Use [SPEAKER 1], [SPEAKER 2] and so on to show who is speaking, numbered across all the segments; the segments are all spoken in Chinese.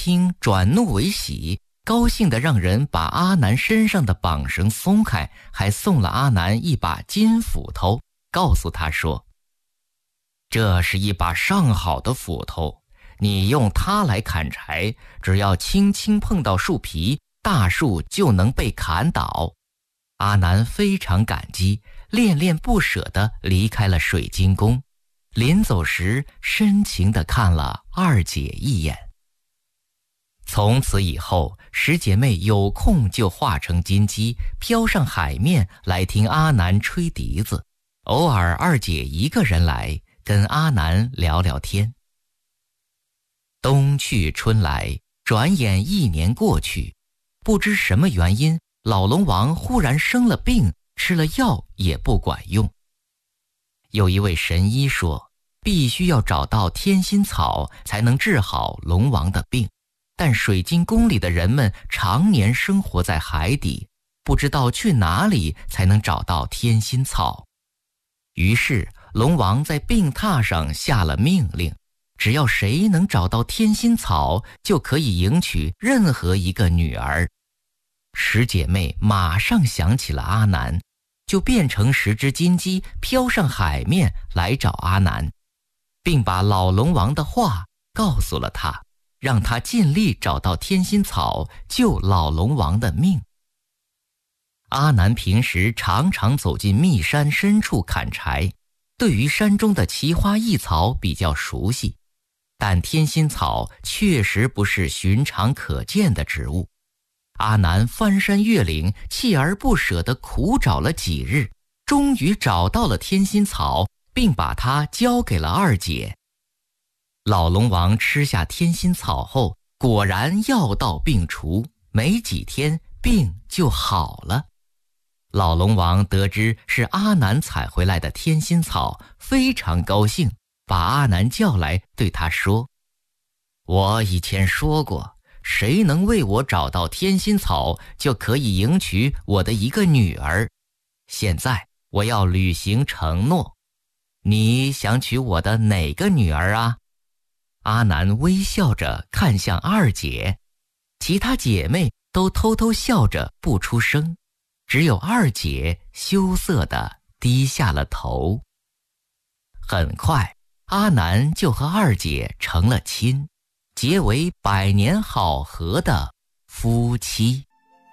[SPEAKER 1] 听，转怒为喜，高兴地让人把阿南身上的绑绳松开，还送了阿南一把金斧头，告诉他说：这是一把上好的斧头，你用它来砍柴，只要轻轻碰到树皮，大树就能被砍倒。阿南非常感激，恋恋不舍地离开了水晶宫。临走时，深情地看了二姐一眼。从此以后，十姐妹有空就化成金鸡，飘上海面来听阿南吹笛子。偶尔二姐一个人来，跟阿南聊聊天。冬去春来，转眼1年过去，不知什么原因，老龙王忽然生了病，吃了药也不管用。有一位神医说，必须要找到天心草才能治好龙王的病，但水晶宫里的人们常年生活在海底，不知道去哪里才能找到天心草。于是龙王在病榻上下了命令，只要谁能找到天心草，就可以迎娶任何一个女儿。十姐妹马上想起了阿南，就变成10只金鸡飘上海面来找阿南，并把老龙王的话告诉了他，让他尽力找到天心草，救老龙王的命。阿南平时常常走进密山深处砍柴，对于山中的奇花异草比较熟悉，但天心草确实不是寻常可见的植物。阿南翻山越岭，锲而不舍地苦找了几日，终于找到了天心草，并把它交给了二姐。老龙王吃下天心草后，果然药到病除，没几天病就好了。老龙王得知是阿南采回来的天心草，非常高兴，把阿南叫来对他说：我以前说过，谁能为我找到天心草，就可以迎娶我的一个女儿。现在我要履行承诺，你想娶我的哪个女儿啊？阿南微笑着看向二姐，其他姐妹都偷偷笑着不出声，只有二姐羞涩地低下了头。很快，阿南就和二姐成了亲，结为100年好合的夫妻。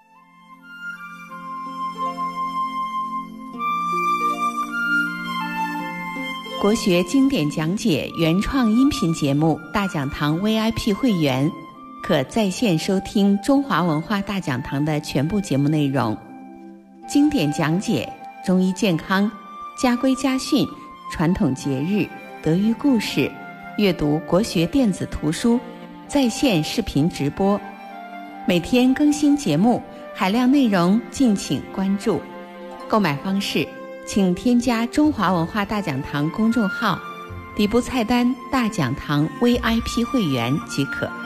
[SPEAKER 2] 国学经典讲解原创音频节目大讲堂 VIP 会员可在线收听中华文化大讲堂的全部节目内容，经典讲解、中医健康、家规家训、传统节日、德育故事，阅读国学电子图书，在线视频直播，每天更新节目，海量内容敬请关注。购买方式请添加中华文化大讲堂公众号，底部菜单大讲堂 VIP 会员即可。